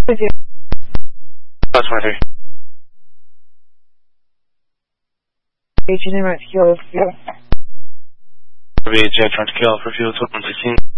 Plus 23. Agent in front to kill. VHA trying to kill for fuel 116.